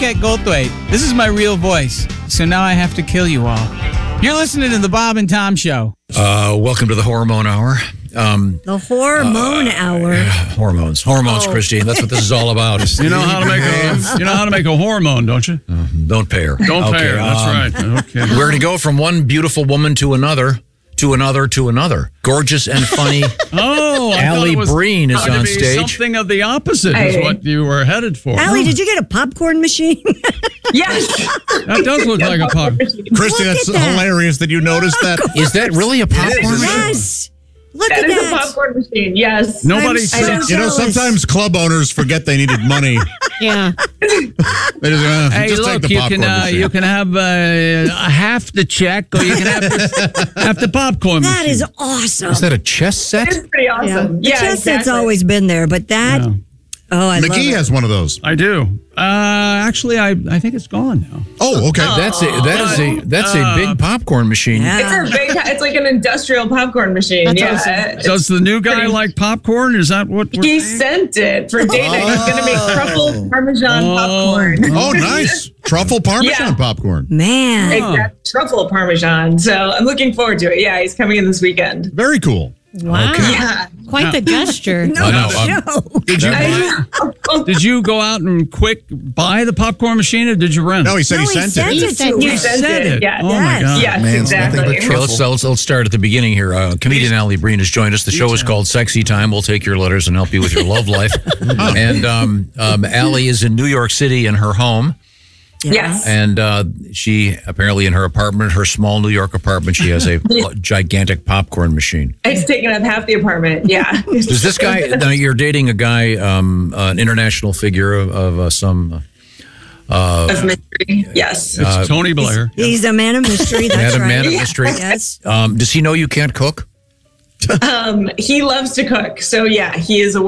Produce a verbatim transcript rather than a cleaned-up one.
Marquette Goldthwait. This is my real voice, so now I have to kill you all. You're listening to the Bob and Tom Show. Uh, welcome to the Hormone Hour. Um, the Hormone uh, Hour. Hormones, hormones, oh. Christine. That's what this is all about. You know how to make a you know how to make a hormone, don't you? Uh, don't pay her. Don't okay, pay her. That's um, right. Okay. We're going to go from one beautiful woman to another, to another, to another. Gorgeous and funny. Oh, I Allie Breen is on stage. Something of the opposite hey. is what you were headed for. Allie, did you get a popcorn machine? Yes. That does look like a popcorn machine. Christy, that's that. hilarious that you noticed that. Is that really a popcorn machine? Yes. Look that at is that. a popcorn machine, yes. Nobody so said. You know, sometimes club owners forget they needed money. Yeah. They just, uh, hey, just look, take the you popcorn can uh, machine. you can have uh, half the check, or you can have the, half the popcorn That machine. is awesome. Is that a chess set? It's pretty awesome. Yeah, Yeah, the chess exactly. set's always been there, but that, Yeah. oh, I love McGee it. has one of those. I do. Uh, actually, I I think it's gone now. Oh, okay. That's a that is a that's a big popcorn machine. Yeah. It's a big. It's like an industrial popcorn machine. That's yeah. awesome. It's Does the new guy pretty- like popcorn? Is that what we're He saying? sent it for data. He's going to make truffle parmesan Oh. popcorn. Oh, nice. Truffle Parmesan Yeah. popcorn. Man. Exact truffle parmesan. So I'm looking forward to it. Yeah, he's coming in this weekend. Very cool. Wow. Okay. Yeah. Quite the gesture. No, I know, um, no. Did you I buy, know. did you go out and quick buy the popcorn machine, or did you rent? No, it? he said No, he he sent sent it. it. He sent to it. us. sent said it. it. Yeah. Oh my Yes. god. Yes, Man, it's nothing exactly. but Okay, let's, let's, let's start at the beginning here. Uh, comedian Allie Breen has joined us. The show is called Sexy Time. We'll take your letters and help you with your love life. And um, um, Allie is in New York City in her home. Yes. And uh, she apparently in her apartment, her small New York apartment, she has a gigantic popcorn machine. It's taken up half the apartment. Yeah. Does this guy, now you're dating a guy, um, an international figure of, of uh, some... Uh, Of mystery. Yes. It's Uh, Tony Blair. He's a man of mystery. That's man, of, right. man of mystery. Yes. Um, does he know you can't cook? Um, he loves to cook. So, yeah, he is aware.